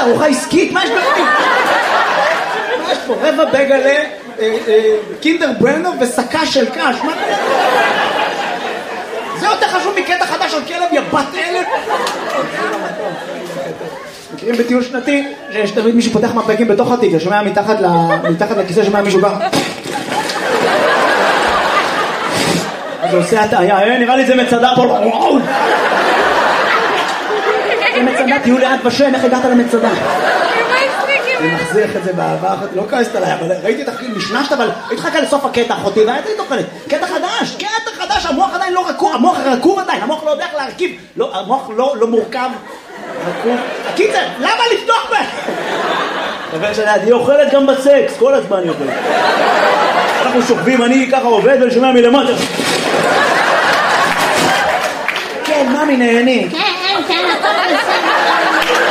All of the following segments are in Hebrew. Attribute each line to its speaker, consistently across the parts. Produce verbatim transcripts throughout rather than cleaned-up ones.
Speaker 1: ארוחה עסקית? מה יש בפנים? מה יש פה? רבע בגלה, קינדר ברנו וסקה של קש. מה? זה יותר חשוב מקטע חדש על כלב יבת אלף. מכירים בטיול שנתי שיש תמיד מישהו פותח מפקים בתוך התיק, שומע מתחת לכיסא, שומע מישהו בא, אז הוא עושה הטעיה, נראה לי זה מצדה פה, וואו, זה מצדה, תהיו לאט בשם, איך הגעת למצדה? אני מחזיח את זה באהבה, לא כעסת עליי, אבל ראיתי את הכי משנשת, אבל הייתי חכה לסוף הקטע אחותי, והייתי תוכלת, קטע חדש, קטע חדש, המוח עדיין לא רקוב, המוח רקוב עדיין, המוח לא יודע איך להרכיב, המוח לא מורכב, רקוב. הקיצר, למה לפתוח בה? חבר שלי, היא אוכלת גם בסקס, כל הזמן היא אוכלת. אנחנו שוכבים, אני ככה עובד ולשומע מלמטה. כן, ממי נהני. כן, כן, הכל בסדר.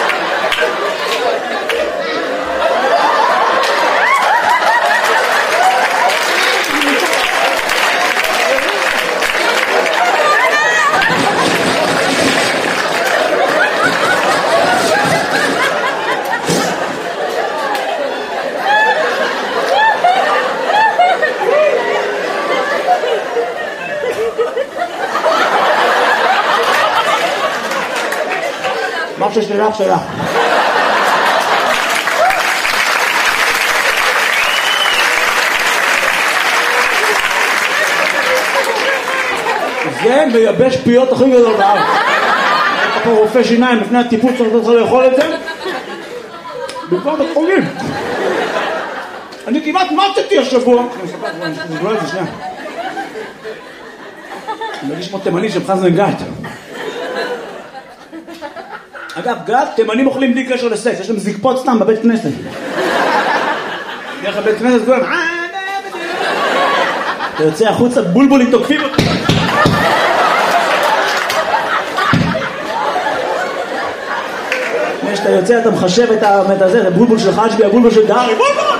Speaker 1: מה ששלך שלך. זה מייבש פיות הכי גדול בארץ. אתה פה רופא שיניים לפני הטיפול צריך לאכול את זה במקום בית חולים. אני כמעט מתתי השבוע. אני אספר את זה שנייה. אני מרגיש כמו תימני של חזן גת. אגב, גת, תימנים אוכלים בלי קשר לסקס, יש להם זקפות סתם בבית כנסת. דרך הבית כנסת גורם, אתה יוצא החוצה, בולבולים תוקפים אותי. כשאתה יוצא אתה מחשב את הזה, זה בולבול של חג'בי, הבולבול של דהרי, בולבול!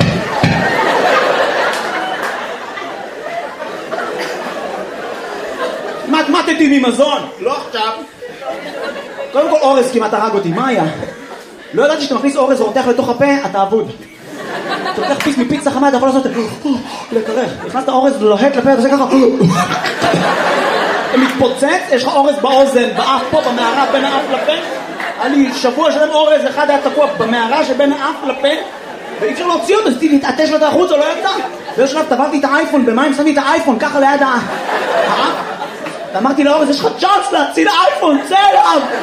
Speaker 1: מתמטתי ממזון, לא עכשיו. קודם כל אורז כמעט הרג אותי, מה היה? לא ידעתי שאתה מכניס אורז ורותח לתוך הפה, אתה אבוד. אתה לוקח פיס מפיצה חמה, אתה יכול לעשות את זה, לקרח. נכנסת אורז לוהט לפה, אתה עושה ככה, אתה מתפוצץ, יש לך אורז באוזן, באף פה, במערה, בין האף לפה. היה לי שבוע שלם אורז, אחד היה תקוע במערה שבין האף לפה, ואי אפשר להוציא אותו, אז תתעטש לו את החוץ, או לא יצא. באיזשהו שלב טבעתי את האייפון, במים שמתי את האייפון, ככה ליד האף. אמרתי לאורז, יש לך צ'אנס להציל האייפון, צא אליו!